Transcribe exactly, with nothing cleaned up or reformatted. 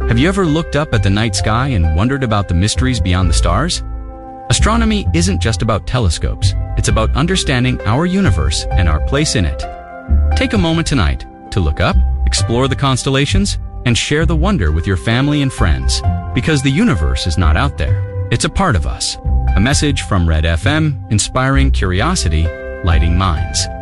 Have you ever looked up at the night sky and wondered about the mysteries beyond the stars? Astronomy isn't just about telescopes. It's about understanding our universe and our place in it. Take a moment tonight to look up, explore the constellations, and share the wonder with your family and friends. Because the universe is not out there. It's a part of us. A message from Red F M, inspiring curiosity, lighting minds.